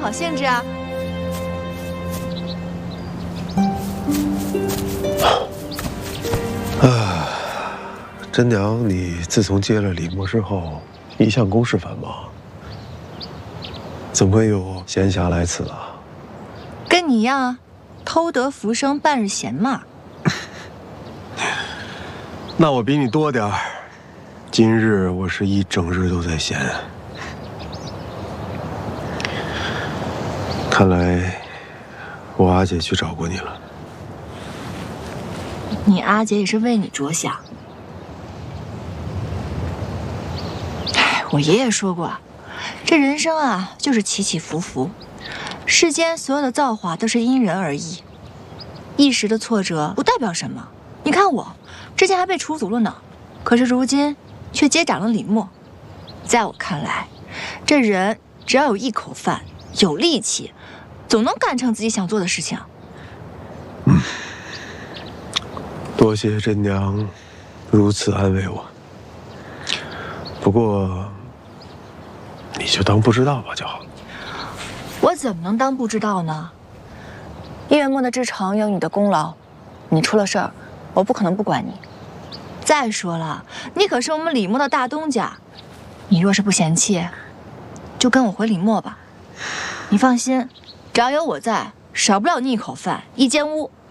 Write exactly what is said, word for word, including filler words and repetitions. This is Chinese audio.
好兴致啊！ 啊，真娘，你自从接了李默之后，一向公事繁忙，怎么会有闲暇来此啊？ 跟你一样啊，偷得浮生半日闲嘛。 那我比你多点儿。今日我是一整日都在闲。看来我阿姐去找过你了。 你阿姐也是为你着想。哎，我爷爷说过，这人生啊就是起起伏伏，世间所有的造化都是因人而异，一时的挫折不代表什么。你看我之前还被除族了呢，可是如今却接掌了李默。在我看来，这人只要有一口饭，有力气，总能干成自己想做的事情。 嗯，多谢真娘如此安慰我。不过，你就当不知道吧就好。 我怎么能当不知道呢？一元末的制成有你的功劳，你出了事儿，我不可能不管你。再说了，你可是我们李默的大东家，你若是不嫌弃，就跟我回李默吧。你放心，只要有我在，少不了你一口饭，一间屋。